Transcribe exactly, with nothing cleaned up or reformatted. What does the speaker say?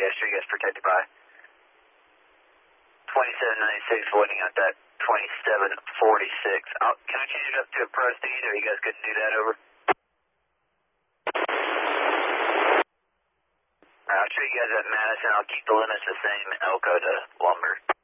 yeah, sure you guys protected by twenty-seven ninety-six, waiting out that twenty-seven forty-six. Oh, can I change it up to a proceed, or you guys couldn't do that, over? Alright, I'll show you guys at Madison. I'll keep the limits the same, Elko to Lumber.